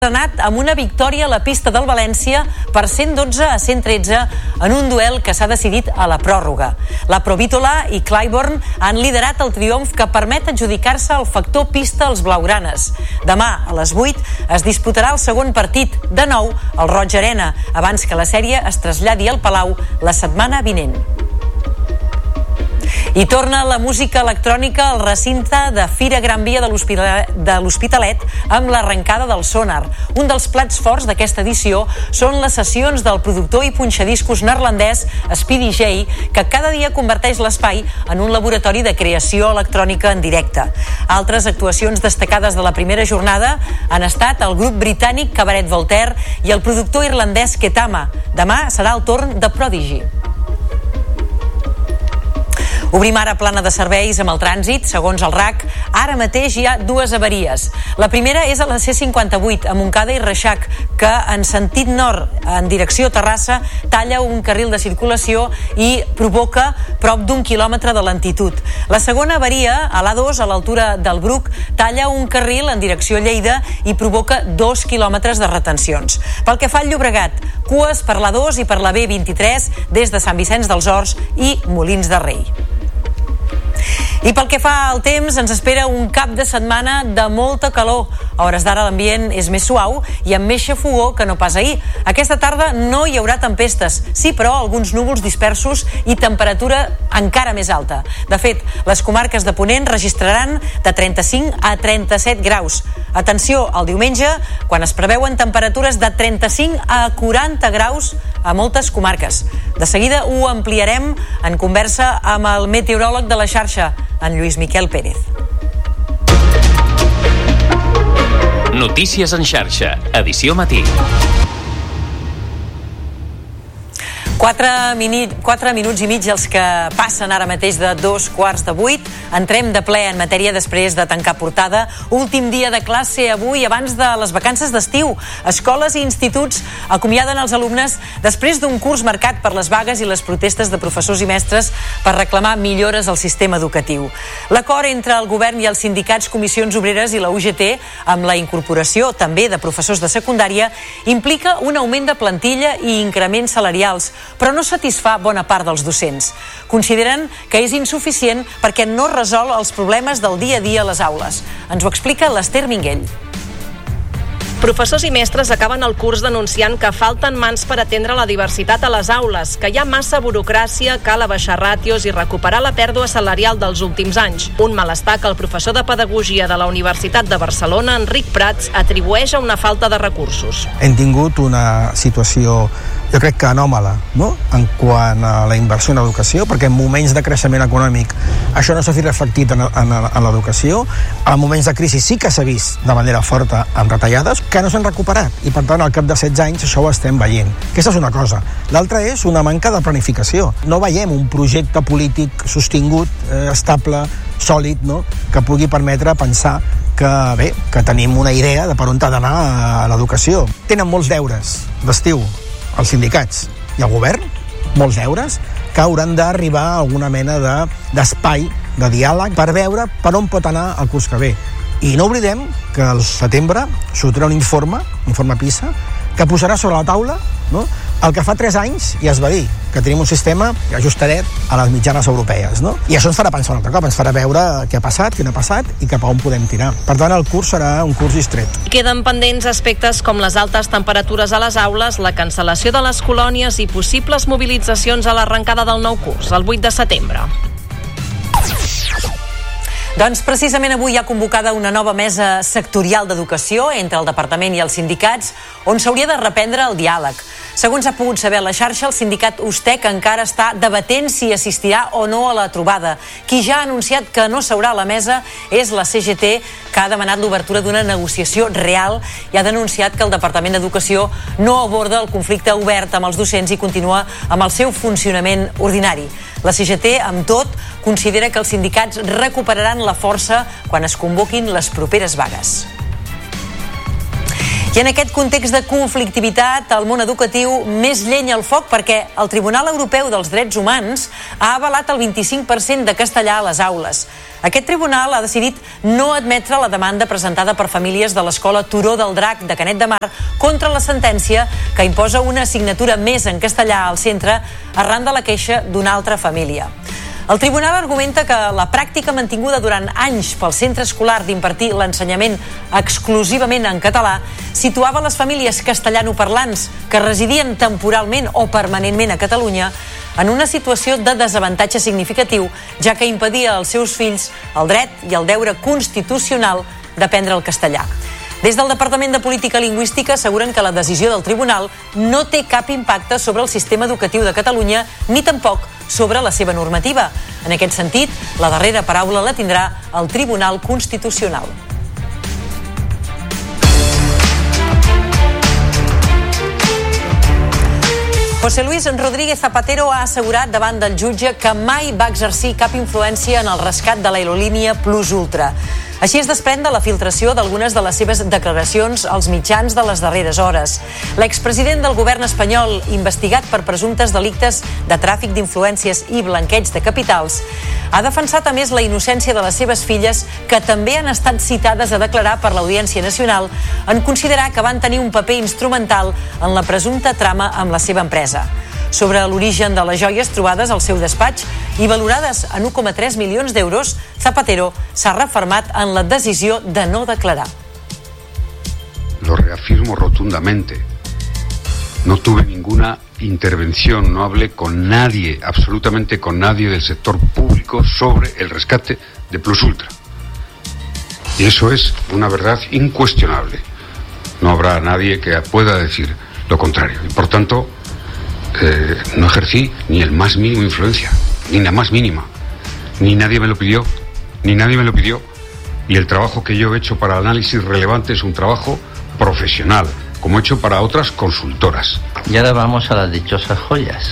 anat amb una victòria a la pista del València per 112-113 en un duel que s'ha decidit a la pròrroga. La Provítola i Clybourne han liderat el triomf que permet adjudicar-se el factor pista als blaugranes. Demà, a les 8, es disputarà el segon partit, de nou al Roig Arena, abans que la sèrie es traslladi al Palau la setmana vinent. I torna la música electrònica al recinte de Fira Gran Via de l'Hospitalet amb l'arrencada del Sonar. Un dels plats forts d'aquesta edició són les sessions del productor i punxadiscos neerlandès Speedy J, que cada dia converteix l'espai en un laboratori de creació electrònica en directe. Altres actuacions destacades de la primera jornada han estat el grup britànic Cabaret Voltaire i el productor irlandès Ketama. Demà serà el torn de Prodigy. Obrim ara plana de serveis amb el trànsit. Segons el RAC, ara mateix hi ha dues avaries. La primera és a la C58, a Montcada i Reixac, que en sentit nord, en direcció Terrassa, talla un carril de circulació i provoca prop d'1 quilòmetre de lentitud. La segona avaria, a l'A2, a l'altura del Bruc, talla un carril en direcció Lleida i provoca 2 quilòmetres de retencions. Pel que fa al Llobregat, cues per l'A2 i per la B23 des de Sant Vicenç dels Horts i Molins de Rei. I pel que fa al temps, ens espera un cap de setmana de molta calor. A hores d'ara l'ambient és més suau i amb més xafogor que no pas ahir. Aquesta tarda no hi haurà tempestes, sí però alguns núvols dispersos i temperatura encara més alta. De fet, les comarques de Ponent registraran de 35 a 37 graus. Atenció al diumenge, quan es preveuen temperatures de 35 a 40 graus a moltes comarques. De seguida ho ampliarem en conversa amb el meteoròleg de la xarxa, en Lluís Miquel Pérez. Notícies en xarxa, edició matí. 4 minuts i mig els que passen ara mateix de 7:45. Entrem de ple en matèria després de tancar portada. Últim dia de classe avui abans de les vacances d'estiu. Escoles i instituts acomiaden els alumnes després d'un curs marcat per les vagues i les protestes de professors i mestres per reclamar millores al sistema educatiu. L'acord entre el govern i els sindicats, comissions obreres i la UGT, amb la incorporació també de professors de secundària, implica un augment de plantilla i increments salarials, però no satisfà bona part dels docents. Consideren que és insuficient perquè no resol els problemes del dia a dia a les aules. Ens ho explica l'Ester Minguell. Professors i mestres acaben el curs denunciant que falten mans per atendre la diversitat a les aules, que hi ha massa burocràcia, cal abaixar ràtios i recuperar la pèrdua salarial dels últims anys. Un malestar que el professor de Pedagogia de la Universitat de Barcelona, Enric Prats, atribueix a una falta de recursos. Hem tingut una situació, jo crec que anòmala, no?, en quant a la inversió en educació, perquè en moments de creixement econòmic això no s'ha vist reflectit en l'educació. En moments de crisi sí que s'ha vist de manera forta amb retallades que no s'han recuperat i per tant al cap de 16 anys això ho estem veient. Aquesta és una cosa. L'altra és una manca de planificació. No veiem un projecte polític sostingut, estable, sòlid, no?, que pugui permetre pensar que tenim una idea de per on ha d'anar l'educació. Tenen molts deures d'estiu els sindicats i el govern, molts deures, que hauran d'arribar a alguna mena d'espai de diàleg per veure per on pot anar el curs que ve. I no oblidem que al setembre sortirà un informe PISA, que posarà sobre la taula, no?, el que fa 3 anys ja es va dir, que tenim un sistema ajustadet a les mitjanes europees, no? I això ens farà pensar un altre cop, ens farà veure què ha passat, què no ha passat i cap a on podem tirar. Per tant, el curs serà un curs distret. Queden pendents aspectes com les altes temperatures a les aules, la cancel·lació de les colònies i possibles mobilitzacions a l'arrencada del nou curs, el 8 de setembre. Doncs precisament avui hi ha convocada una nova mesa sectorial d'educació entre el departament i els sindicats on s'hauria de reprendre el diàleg. Segons ha pogut saber la xarxa, el sindicat USTEC encara està debatent si assistirà o no a la trobada. Qui ja ha anunciat que no seurà a la mesa és la CGT, que ha demanat l'obertura d'una negociació real i ha denunciat que el Departament d'Educació no aborda el conflicte obert amb els docents i continua amb el seu funcionament ordinari. La CGT, amb tot, considera que els sindicats recuperaran la força quan es convoquin les properes vagues. I en aquest context de conflictivitat, el món educatiu més llenya al foc perquè el Tribunal Europeu dels Drets Humans ha avalat el 25% de castellà a les aules. Aquest tribunal ha decidit no admetre la demanda presentada per famílies de l'escola Turó del Drac de Canet de Mar contra la sentència que imposa una assignatura més en castellà al centre arran de la queixa d'una altra família. El tribunal argumenta que la pràctica mantinguda durant anys pel centre escolar d'impartir l'ensenyament exclusivament en català situava les famílies castellanoparlants que residien temporalment o permanentment a Catalunya en una situació de desavantatge significatiu, ja que impedia als seus fills el dret i el deure constitucional d'aprendre el castellà. Des del Departament de Política Lingüística asseguren que la decisió del tribunal no té cap impacte sobre el sistema educatiu de Catalunya ni tampoc sobre la seva normativa. En aquest sentit, la darrera paraula la tindrà el Tribunal Constitucional. José Luis Rodríguez Zapatero ha assegurat davant del jutge que mai va exercir cap influència en el rescat de l'aerolínia Plus Ultra. Així es desprèn de la filtració d'algunes de les seves declaracions als mitjans de les darreres hores. L'expresident del govern espanyol, investigat per presumptes delictes de tràfic d'influències i blanqueig de capitals, ha defensat a més la innocència de les seves filles, que també han estat citades a declarar per l'Audiència Nacional en considerar que van tenir un paper instrumental en la presumpta trama amb la seva empresa. Sobre l'origen de les joies trobades al seu despatx i valorades en 1,3 milions d'euros, Zapatero s'ha refermat en la decisió de no declarar. Lo reafirmo rotundamente. No tuve ninguna intervención, no hablé con nadie, absolutamente con nadie del sector público sobre el rescate de Plus Ultra. Y eso es una verdad incuestionable. No habrá nadie que pueda decir lo contrario. Y por tanto, no ejercí ni el más mínimo influencia, ni la más mínima. Ni nadie me lo pidió, Y el trabajo que yo he hecho para análisis relevante es un trabajo profesional, como he hecho para otras consultoras. Y ahora vamos a las dichosas joyas,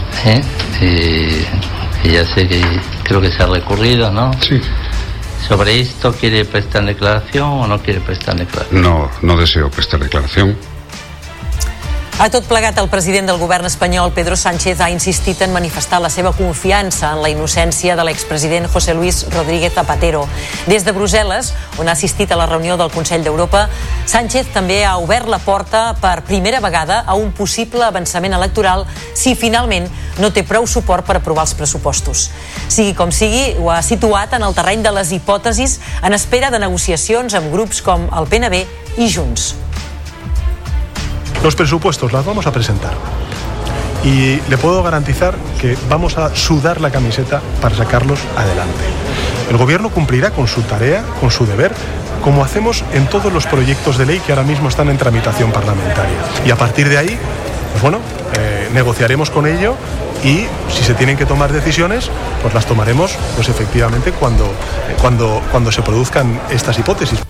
que ya sé que creo que se ha recurrido, ¿no? Sí. ¿Sobre esto quiere prestar declaración o no quiere prestar declaración? No deseo prestar declaración. A tot plegat, el president del govern espanyol, Pedro Sánchez, ha insistit en manifestar la seva confiança en la innocència de l'expresident José Luis Rodríguez Zapatero. Des de Brussel·les, on ha assistit a la reunió del Consell d'Europa, Sánchez també ha obert la porta per primera vegada a un possible avançament electoral si finalment no té prou suport per aprovar els pressupostos. Sigui com sigui, ho ha situat en el terreny de les hipòtesis en espera de negociacions amb grups com el PNB i Junts. Los presupuestos los vamos a presentar y le puedo garantizar que vamos a sudar la camiseta para sacarlos adelante. El gobierno cumplirá con su tarea, con su deber, como hacemos en todos los proyectos de ley que ahora mismo están en tramitación parlamentaria. Y a partir de ahí, pues bueno, negociaremos con ello y si se tienen que tomar decisiones, pues las tomaremos pues efectivamente cuando se produzcan estas hipótesis.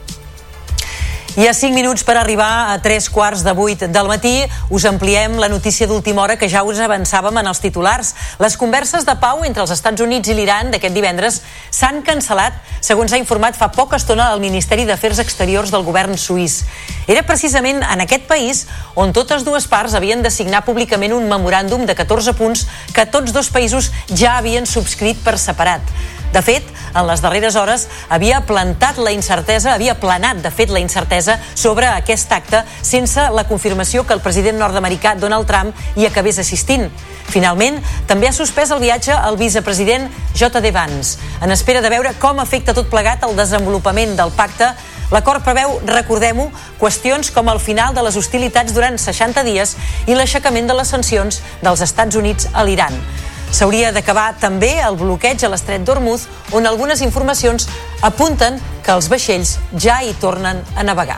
I a 5 minuts per arribar a 7:45 del matí us ampliem la notícia d'última hora que ja us avançàvem en els titulars. Les converses de pau entre els Estats Units i l'Iran d'aquest divendres s'han cancel·lat, segons ha informat fa poca estona el Ministeri d'Afers Exteriors del govern suís. Era precisament en aquest país on totes dues parts havien de signar públicament un memoràndum de 14 punts que tots dos països ja havien subscrit per separat. De fet, en les darreres hores havia planat la incertesa sobre aquest acte sense la confirmació que el president nord-americà Donald Trump hi acabés assistint. Finalment, també ha suspès el viatge al vicepresident J.D. Vance. En espera de veure com afecta tot plegat el desenvolupament del pacte, l'acord preveu, recordem-ho, qüestions com el final de les hostilitats durant 60 dies i l'aixecament de les sancions dels Estats Units a l'Iran. S'hauria d'acabar també el bloqueig a l'estret d'Hormuz, on algunes informacions apunten que els vaixells ja hi tornen a navegar.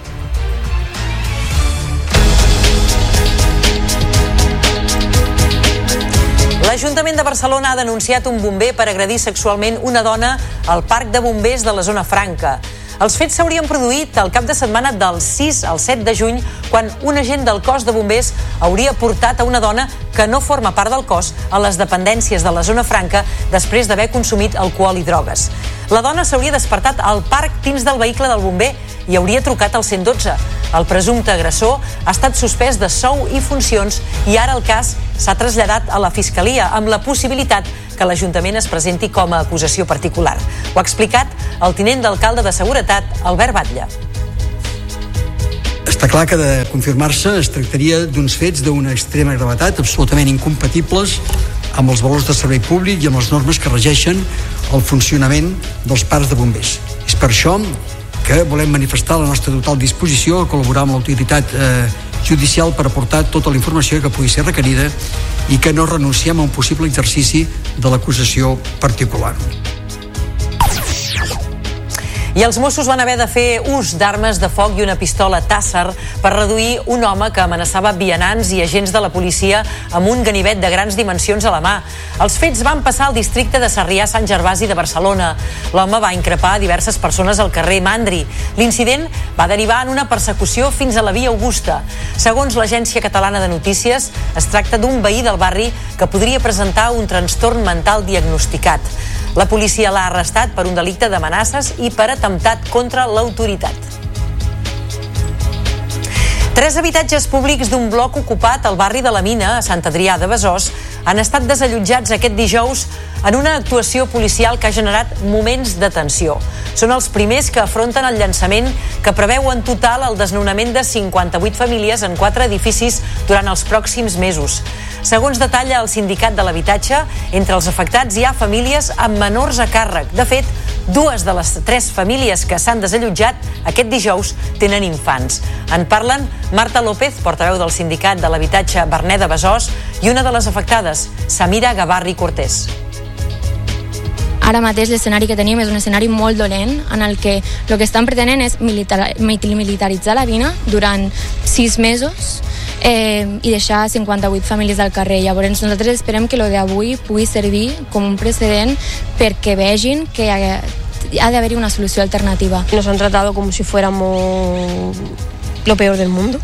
L'Ajuntament de Barcelona ha denunciat un bomber per agredir sexualment una dona al parc de bombers de la Zona Franca. Els fets s'haurien produït al cap de setmana del 6 al 7 de juny, quan un agent del cos de bombers hauria portat a una dona que no forma part del cos a les dependències de la Zona Franca després d'haver consumit alcohol i drogues. La dona s'hauria despertat al parc dins del vehicle del bomber i hauria trucat al 112. El presumpte agressor ha estat suspès de sou i funcions i ara el cas s'ha traslladat a la Fiscalia amb la possibilitat que l'Ajuntament es presenti com a acusació particular. Ho ha explicat el tinent d'alcalde de Seguretat, Albert Batlle. Està clar que de confirmar-se es tractaria d'uns fets d'una extrema gravetat, absolutament incompatibles amb els valors de servei públic i amb les normes que regeixen el funcionament dels parcs de bombers. És per això que volem manifestar la nostra total disposició a col·laborar amb l'autoritat judicial per aportar tota la informació que pugui ser requerida i que no renunciem a un possible exercici de l'acusació particular. I els Mossos van haver de fer ús d'armes de foc i una pistola Taser per reduir un home que amenaçava vianants i agents de la policia amb un ganivet de grans dimensions a la mà. Els fets van passar al districte de Sarrià-Sant Gervasi de Barcelona. L'home va increpar diverses persones al carrer Mandri. L'incident va derivar en una persecució fins a la Via Augusta. Segons l'Agència Catalana de Notícies, es tracta d'un veí del barri que podria presentar un trastorn mental diagnosticat. La policia l'ha arrestat per un delicte d'amenaces i per atemptat contra l'autoritat. 3 habitatges públics d'un bloc ocupat al barri de la Mina, a Sant Adrià de Besòs, han estat desallotjats aquest dijous en una actuació policial que ha generat moments de tensió. Són els primers que afronten el llançament que preveu en total el desnonament de 58 famílies en 4 edificis durant els pròxims mesos. Segons detalla el sindicat de l'habitatge, entre els afectats hi ha famílies amb menors a càrrec. De fet, 2 de les 3 famílies que s'han desallotjat aquest dijous tenen infants. En parlen Marta López, portaveu del sindicat de l'habitatge Berner de Besòs, i una de les afectades, Samira Gavarri Cortés. Ara mateix l'escenari que tenim és un escenari molt dolent en el que el que estan pretenent és militaritzar la Mina durant 6 mesos i deixar 58 famílies al carrer. Llavors nosaltres esperem que el d'avui pugui servir com un precedent perquè vegin que ha de haver una solució alternativa. Nos han tratado como si fuéramos lo peor del mundo.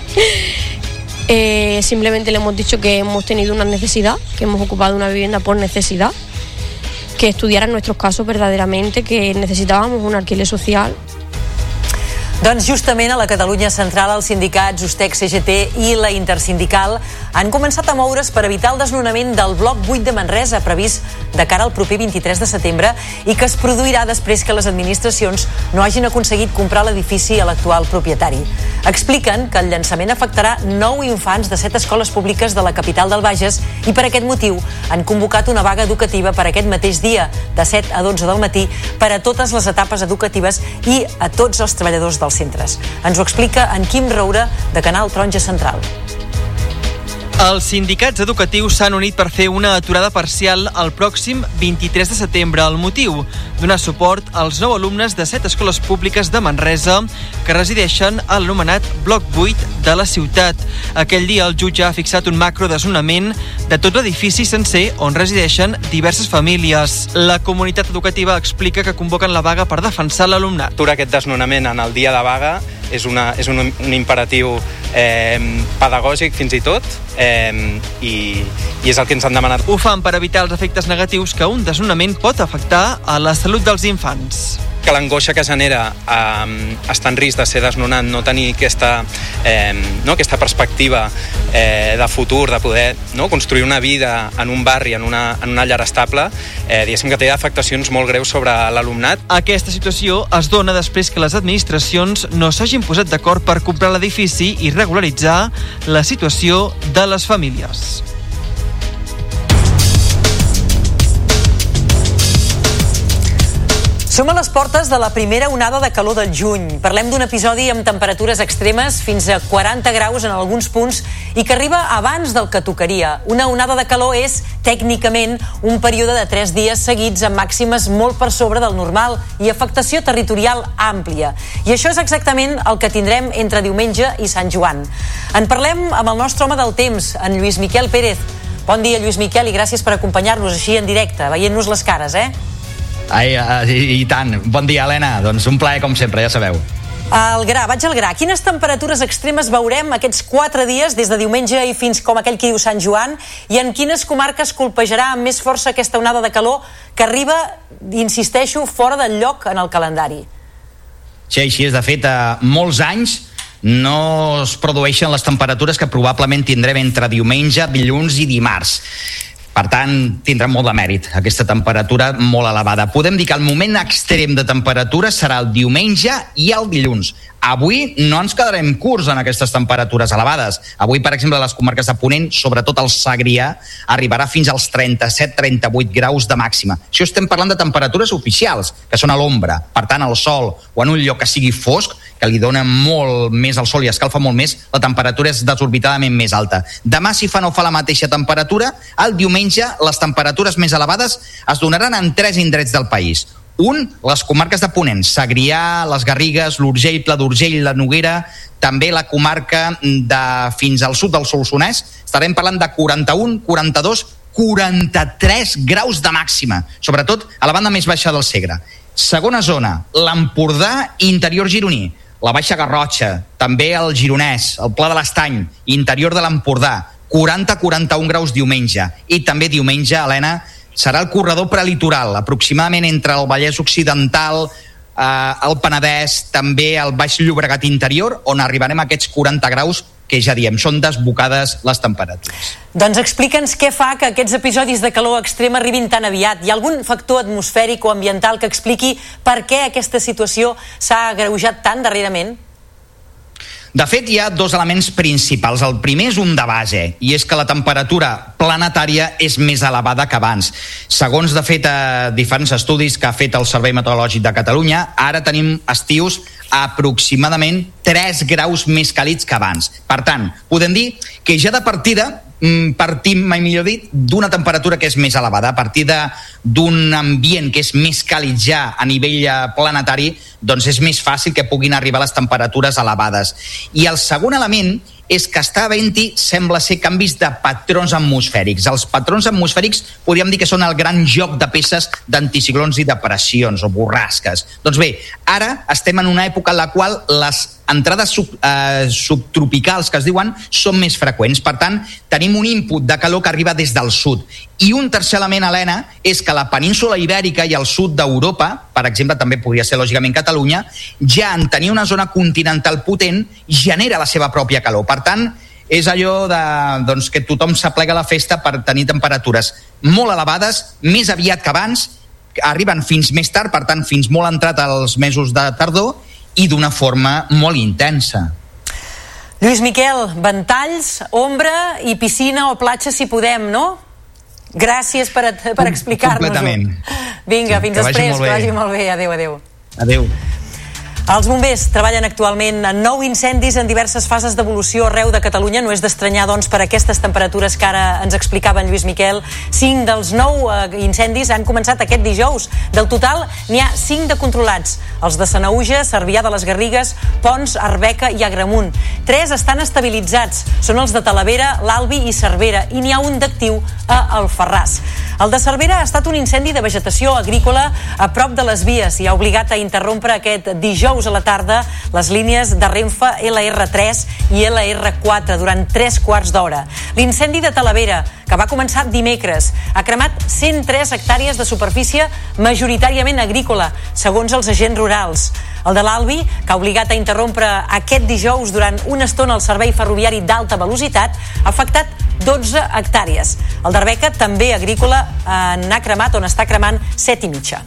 Simplemente le hemos dicho que hemos tenido una necesidad, que hemos ocupado una vivienda por necesidad, que estudiaran nuestros casos verdaderamente, que necesitábamos un alquiler social. Doncs justament a la Catalunya central els sindicats Ustec, CGT i la Intersindical han començat a moure's per evitar el desnonament del bloc 8 de Manresa previst de cara al proper 23 de setembre i que es produirà després que les administracions no hagin aconseguit comprar l'edifici a l'actual propietari. Expliquen que el llançament afectarà 9 infants de 7 escoles públiques de la capital del Bages i per aquest motiu han convocat una vaga educativa per aquest mateix dia, de 7 a 12 del matí, per a totes les etapes educatives i a tots els treballadors dels centres. Ens ho explica en Quim Roura, de Canal Taronja Central. Els sindicats educatius s'han unit per fer una aturada parcial el pròxim 23 de setembre. El motiu, donar suport als 9 alumnes de 7 escoles públiques de Manresa que resideixen a l'anomenat Bloc 8 de la ciutat. Aquell dia el jutge ha fixat un macrodesnonament de tot l'edifici sencer on resideixen diverses famílies. La comunitat educativa explica que convoquen la vaga per defensar l'alumnat. Aturar aquest desnonament en el dia de vaga és un imperatiu pedagògic fins i tot i és el que ens han demanat. Ho fan per evitar els efectes negatius que un desnonament pot afectar a la salut dels infants. Que l'angoixa que genera estar en risc de ser desnonat, no tenir aquesta perspectiva de futur, de poder construir una vida en un barri, en una llar estable, diguéssim que té afectacions molt greus sobre l'alumnat. Aquesta situació es dona després que les administracions no s'hagin posat d'acord per comprar l'edifici i regularitzar la situació de les famílies. Som a les portes de la primera onada de calor del juny. Parlem d'un episodi amb temperatures extremes fins a 40 graus en alguns punts i que arriba abans del que tocaria. Una onada de calor és, tècnicament, un període de 3 dies seguits amb màximes molt per sobre del normal i afectació territorial àmplia. I això és exactament el que tindrem entre diumenge i Sant Joan. En parlem amb el nostre home del temps, en Lluís Miquel Pérez. Bon dia, Lluís Miquel, i gràcies per acompanyar-nos així en directe, veient-nos les cares, I tant. Bon dia, Helena. Doncs un plaer, com sempre, ja sabeu. Vaig al gra. Quines temperatures extremes veurem aquests 4 dies, des de diumenge i fins com aquell que diu Sant Joan, i en quines comarques colpejarà amb més força aquesta onada de calor que arriba, insisteixo, fora del lloc en el calendari? Sí, així és. De fet, molts anys no es produeixen les temperatures que probablement tindrem entre diumenge, dilluns i dimarts. Per tant, tindrà molt de mèrit aquesta temperatura molt elevada. Podem dir que el moment extrem de temperatura serà el diumenge i el dilluns. Avui no ens quedarem curts en aquestes temperatures elevades. Avui, per exemple, a les comarques de Ponent, sobretot el Segrià, arribarà fins als 37-38 graus de màxima. Això estem parlant de temperatures oficials, que són a l'ombra. Per tant, al sol o en un lloc que sigui fosc, que li dona molt més al sol i escalfa molt més, la temperatura és desorbitadament més alta. Demà, si fa no fa la mateixa temperatura, el diumenge les temperatures més elevades es donaran en 3 indrets del país. Les comarques de Ponent, Segrià, les Garrigues, l'Urgell, Pla d'Urgell, la Noguera, també la comarca fins al sud del Solsonès. Estarem parlant de 41, 42, 43 graus de màxima, sobretot a la banda més baixa del Segre. Segona zona, l'Empordà i interior gironí, la Baixa Garrotxa, també el Gironès, el Pla de l'Estany, interior de l'Empordà, 40-41 graus diumenge. I també diumenge, Helena, serà el corredor prelitoral, aproximadament entre el Vallès Occidental, el Penedès, també el Baix Llobregat interior, on arribarem a aquests 40 graus que ja diem, són desbocades les temperatures. Doncs explica'ns què fa que aquests episodis de calor extrema arribin tan aviat. Hi ha algun factor atmosfèric o ambiental que expliqui per què aquesta situació s'ha agreujat tant darrerament? De fet, hi ha 2 elements principals. El primer és un de base, i és que la temperatura planetària és més elevada que abans. Segons, de fet, diferents estudis que ha fet el Servei Meteorològic de Catalunya, ara tenim estius aproximadament 3 graus més càlids que abans. Per tant, podem dir que ja de partida partim, mai millor dit, d'una temperatura que és més elevada. A partir d'un ambient que és més càlid ja a nivell planetari, doncs és més fàcil que puguin arribar les temperatures elevades. I el segon element és que està havent-hi, sembla ser, canvis de patrons atmosfèrics. Els patrons atmosfèrics podríem dir que són el gran joc de peces d'anticiclons i depressions o borrasques. Doncs bé, ara estem en una època en la qual les entrades subtropicals, que es diuen, són més freqüents. Per tant, tenim un input de calor que arriba des del sud. I un tercer element, Helena, és que la península Ibèrica i el sud d'Europa, per exemple, també podria ser lògicament Catalunya, ja en tenir una zona continental potent, genera la seva pròpia calor. Per tant, és allò que tothom s'aplega a la festa per tenir temperatures molt elevades, més aviat que abans, arriben fins més tard, per tant, fins molt entrat als mesos de tardor, i d'una forma molt intensa. Lluís Miquel, ventalls, ombra i piscina o platja si podem, no? Gràcies per explicar-nos-ho. Completament. Vinga, fins després, que vagi molt bé. Adéu, adéu. Adéu. Els bombers treballen actualment en 9 incendis en diverses fases d'evolució arreu de Catalunya. No és d'estranyar, doncs, per aquestes temperatures que ara ens explicava en Lluís Miquel. 5 dels 9 incendis han començat aquest dijous. Del total, n'hi ha 5 de controlats. Els de Sanaüja, Cervià de les Garrigues, Pons, Arbeca i Agramunt. 3 estan estabilitzats. Són els de Talavera, l'Albi i Cervera. I n'hi ha un d'actiu a Alfarràs. El de Cervera ha estat un incendi de vegetació agrícola a prop de les vies i ha obligat a interrompre aquest dijous a la tarda les línies de Renfe LR3 i LR4 durant 3 quarts d'hora. L'incendi de Talavera, que va començar dimecres, ha cremat 103 hectàrees de superfície majoritàriament agrícola, segons els agents rurals. El de l'Albi, que ha obligat a interrompre aquest dijous durant una estona el servei ferroviari d'alta velocitat, ha afectat 12 hectàrees. El d'Arbeca, també agrícola, n'ha cremat, on està cremant 7,5.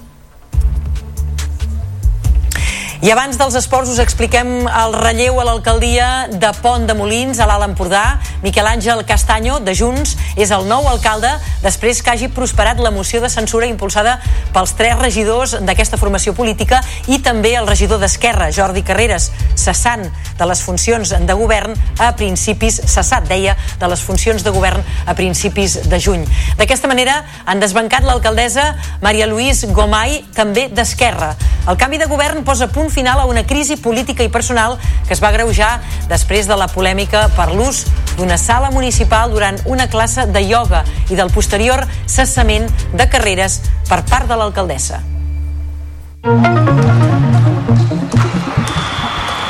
I abans dels esports us expliquem el relleu a l'alcaldia de Pont de Molins, a l'Alt Empordà. Miquel Àngel Castaño, de Junts, és el nou alcalde després que hagi prosperat la moció de censura impulsada pels 3 regidors d'aquesta formació política i també el regidor d'Esquerra, Jordi Carreras, cessant de les funcions de govern a principis, cessat, deia, de les funcions de govern a principis de juny. D'aquesta manera han desbancat l'alcaldessa Maria Luís Gomay, també d'Esquerra. El canvi de govern posa punt final a una crisi política i personal que es va agreujar després de la polèmica per l'ús d'una sala municipal durant una classe de ioga i del posterior cessament de Carreras per part de l'alcaldessa.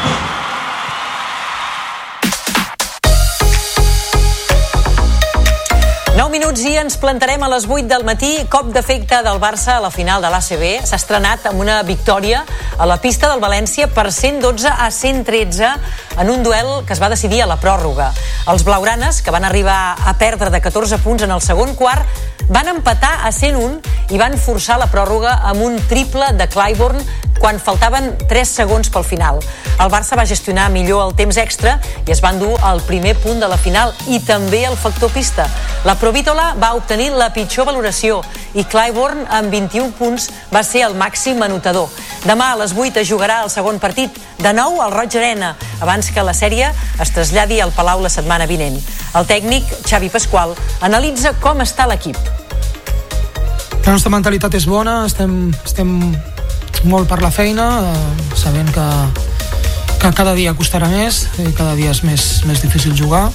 9 minuts i ens plantarem a les 8 del matí. Cop d'efecte del Barça a la final de l'ACB. S'ha estrenat amb una victòria a la pista del València per 112-113 en un duel que es va decidir a la pròrroga. Els blaugranes, que van arribar a perdre de 14 punts en el segon quart, van empatar a 101 i van forçar la pròrroga amb un triple de Clyburn quan faltaven 3 segons pel final. El Barça va gestionar millor el temps extra i es va endur el primer punt de la final i també el factor pista. La Provítola va obtenir la pitjor valoració i Clyburn, amb 21 punts, va ser el màxim anotador. Demà a les 8 es jugarà el segon partit, de nou al Roig Arena, abans que la sèrie es traslladi al Palau la setmana vinent. El tècnic, Xavi Pasqual, analitza com està l'equip. La nostra mentalitat és bona, estem molt per la feina, sabent que cada dia costarà més i cada dia és més difícil jugar,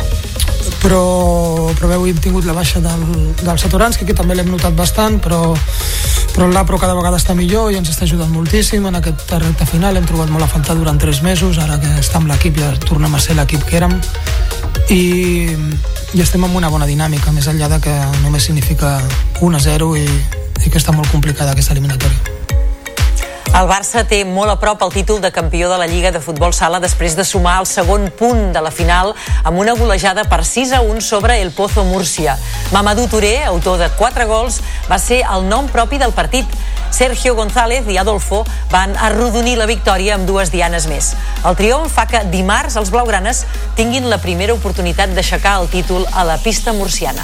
però avui hem tingut la baixa del Satoranski, que també l'hem notat bastant, però el Lapro cada vegada està millor i ens està ajudant moltíssim en aquest recte final. Hem trobat molt a faltar durant 3 mesos, ara que està amb l'equip ja tornem a ser l'equip que érem i estem amb una bona dinàmica, més enllà de que només significa 1-0 i que està molt complicada aquesta eliminatòria. El Barça té molt a prop el títol de campió de la Lliga de Futbol Sala després de sumar el segon punt de la final amb una golejada per 6-1 sobre el Pozo Múrcia. Mamadou Touré, autor de 4 gols, va ser el nom propi del partit. Sergio González i Adolfo van arrodonir la victòria amb 2 dianes més. El triomf fa que dimarts els blaugranes tinguin la primera oportunitat d'aixecar el títol a la pista murciana.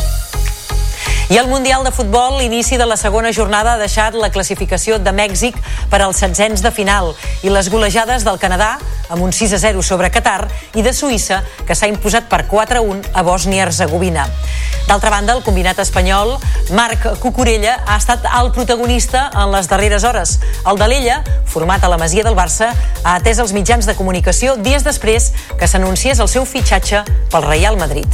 I el Mundial de Futbol, l'inici de la segona jornada ha deixat la classificació de Mèxic per als 16 de final i les golejades del Canadà, amb un 6-0 sobre Qatar, i de Suïssa, que s'ha imposat per 4-1 a Bòsnia-Hercegovina. D'altra banda, el combinat espanyol, Marc Cucurella, ha estat el protagonista en les darreres hores. El d'Alella, format a la Masia del Barça, ha atès els mitjans de comunicació dies després que s'anunciés el seu fitxatge pel Real Madrid.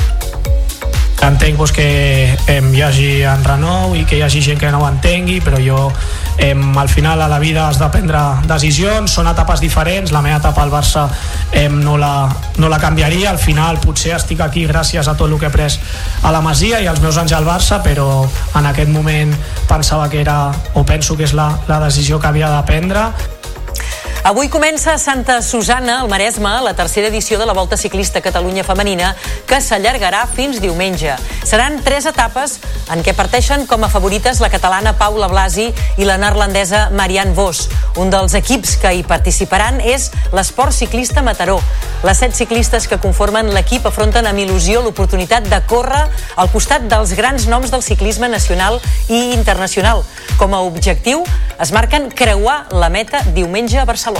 Entenc que hi hagi enrenou i que hi hagi gent que no ho entengui, però jo al final a la vida has de prendre decisions, són etapes diferents, la meva etapa al Barça no la canviaria, al final potser estic aquí gràcies a tot el que he pres a la Masia i als meus anys al Barça, però en aquest moment pensava que era, o penso que és la decisió que havia de prendre. Avui comença a Santa Susanna, al Maresme, la tercera edició de la Volta Ciclista Catalunya Femenina, que s'allargarà fins diumenge. Seran 3 etapes en què parteixen com a favorites la catalana Paula Blasi i la neerlandesa Marianne Vos. Un dels equips que hi participaran és l'Esport Ciclista Mataró. Les 7 ciclistes que conformen l'equip afronten amb il·lusió l'oportunitat de córrer al costat dels grans noms del ciclisme nacional i internacional. Com a objectiu, es marquen creuar la meta diumenge a Barcelona.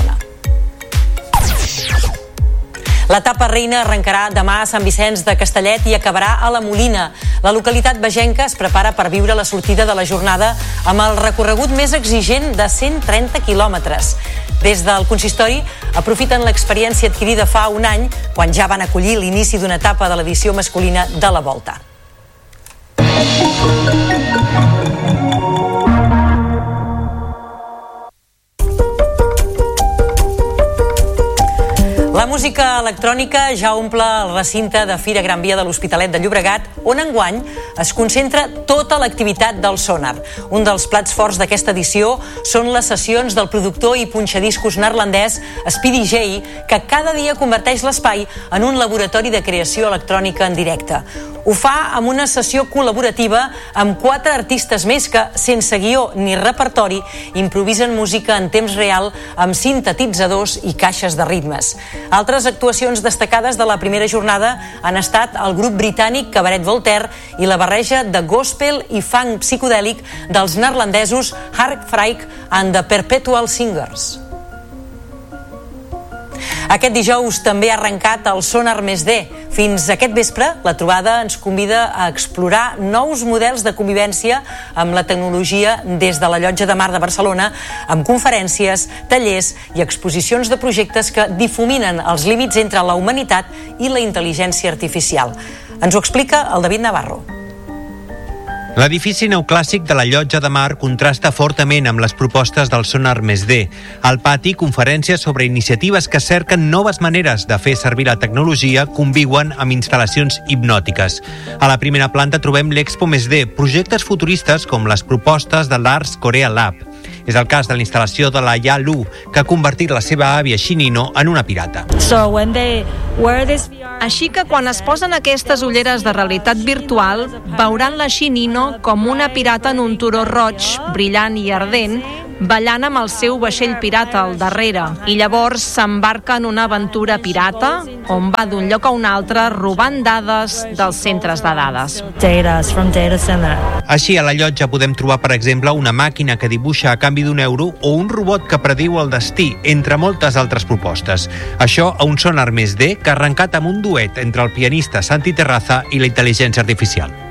L'etapa reina arrencarà demà a Sant Vicenç de Castellet i acabarà a la Molina. La localitat begenca es prepara per viure la sortida de la jornada amb el recorregut més exigent de 130 quilòmetres. Des del consistori aprofiten l'experiència adquirida fa un any, quan ja van acollir l'inici d'una etapa de l'edició masculina de la Volta. La música electrònica ja omple el recinte de Fira Gran Via de l'Hospitalet de Llobregat, on enguany es concentra tota l'activitat del Sonar. Un dels plats forts d'aquesta edició són les sessions del productor i punxadiscos neerlandès Speedy J, que cada dia converteix l'espai en un laboratori de creació electrònica en directe. Ho fa amb una sessió col·laborativa amb 4 artistes més que, sense guió ni repertori, improvisen música en temps real amb sintetitzadors i caixes de ritmes. Altres actuacions destacades de la primera jornada han estat el grup britànic Cabaret Voltaire i la barreja de gospel i funk psicodèlic dels neerlandesos Hark Freyk and the Perpetual Singers. Aquest dijous també ha arrencat el Sonar Més D. Fins aquest vespre, la trobada ens convida a explorar nous models de convivència amb la tecnologia des de la Llotja de Mar de Barcelona, amb conferències, tallers i exposicions de projectes que difuminen els límits entre la humanitat i la intel·ligència artificial. Ens ho explica el David Navarro. L'edifici neoclàssic de la Llotja de Mar contrasta fortament amb les propostes del Sonar +D. Al pati, conferències sobre iniciatives que cerquen noves maneres de fer servir la tecnologia conviuen amb instal·lacions hipnòtiques. A la primera planta trobem l'Expo +D, projectes futuristes com les propostes de l'Ars Korea Lab. És el cas de la instal·lació de la Ya-Lu, que ha convertit la seva àvia Shinino en una pirata. Així que quan es posen aquestes ulleres de realitat virtual, veuran la Shinino com una pirata en un turó roig, brillant i ardent, ballant amb el seu vaixell pirata al darrere, i llavors s'embarca en una aventura pirata on va d'un lloc a un altre robant dades dels centres de dades. Així, a la Llotja podem trobar, per exemple, una màquina que dibuixa a canvi d'1 € o un robot que prediu el destí, entre moltes altres propostes. Això a un Sonar +D que ha arrencat amb un duet entre el pianista Santi Terraza i la intel·ligència artificial.